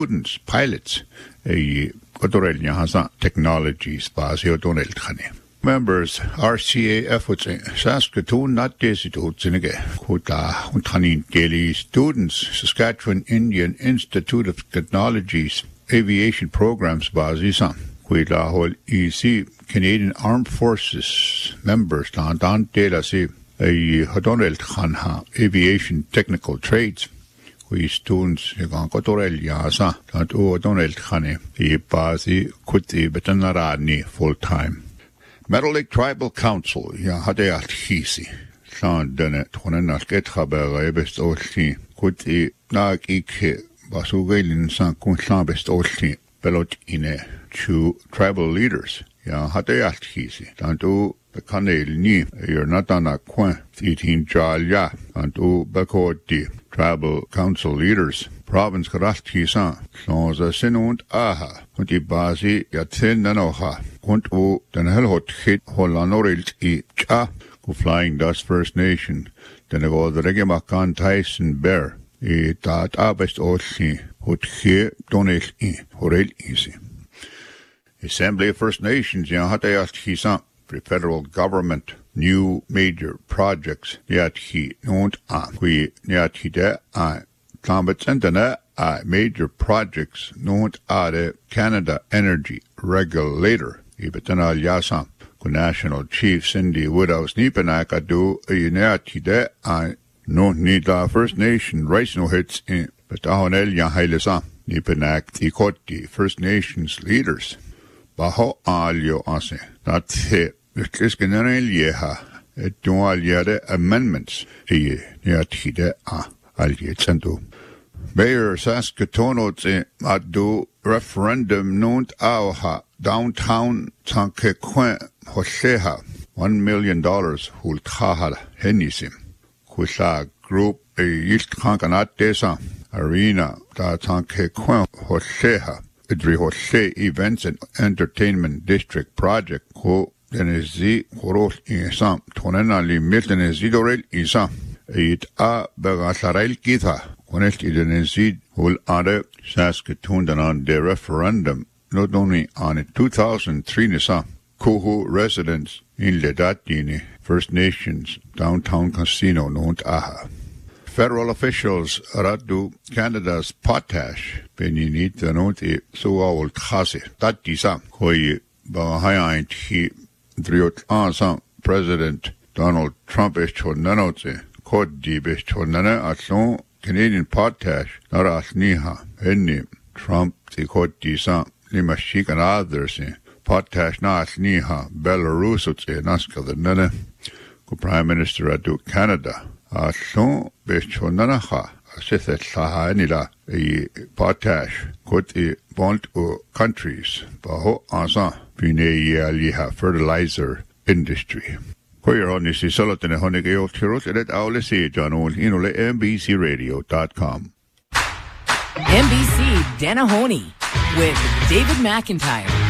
students, pilots, technologies, members, RCA efforts, Saskatoon, not Desitu, Kuta, Untanin Daily students, Saskatchewan Indian Institute of Technologies, aviation programs, Bazisa, Kuila Hol EC, Canadian Armed Forces members, Dan Dela Si, Hadonel Khanha, aviation technical trades. We students Kotorel Yasa, that O'Donnell Khane, Bazi, Kuti, Betanarani, full time. Meadow Lake Tribal Council, Hadeat Hisi, San Denet, Honenas Gethaber, Best Olti, Kuti, Nag Ike, Basugelin San Kunsan Best Olti, Belot Ine, two tribal leaders, Hadeat Hisi, Tantu. The Canel ni you're not on a coin, 18 Jalia, and to Bakoti, tribal council leaders, province Karatisan, Sans a Sinund Aha, Kunti Bazi, Yatin Nanoha, Kuntu, Den Helhot hit Holanorit E Cha, go Flying Dust First Nation, then go the Regemakan Tyson Bear, E Tat Abest Oshi, Hut He Donate E, Horel Easy. Assembly of First Nations, Yahatayat Hisan. Federal government new major projects Niathi Nont Qui Niathi de Tambetsentana major projects Nont Ade Canada Energy Regulator Ibetana Yasam National Chief Cindy Woodhouse Nipanaka do Niathi de Nont Nida First Nation Rice no hits in Betahonel Yahailesa Nipanak Tikoti First Nations leaders Baho Alio Ase that's it. It's generally amendments Mayor Saskatoon adu referendum nunt auha downtown Tankequen Hoseha $1 million hultahal henisim Kusa group a East Kankanat Desa arena da Tankequen Hoseha Idri Hose Events and Entertainment District Project who Denezi Horos Insam, Tonenali Miltonezi Dorel Insam, It A Bagasarel Kita, Honest Denezi Hul Ade Saskatoon on the referendum, not only on a 2003 Nisa, Kuhu residents in Ledatini, First Nations, downtown casino, Nont Aha. Federal officials Radu Canada's potash, Beninit the Noti Suawul Khasi, that Disa, Koi Bahayan He. President Donald Trump is chonanote, Kodi is chonana ason Canadian potash, Narasniha, Henny, Trump, the Kodi San, Limashik and others, potash Nasniha, Belarus, Naska the Nana, Prime Minister Adu Canada, Ason Bechonanaha, Sithet Sahanila, a potash, Koti Bont countries, Baho Ansan. Liha fertilizer industry. Koyeroni si solotene honegeo tirot edet aule si janol inole mbcradio.com. NBC Danahoni with David McIntyre.